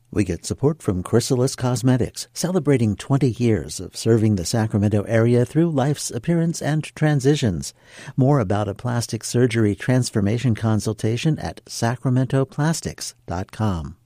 We get support from Chrysalis Cosmetics, celebrating 20 years of serving the Sacramento area through life's appearance and transitions. More about a plastic surgery transformation consultation at sacramentoplastics.com.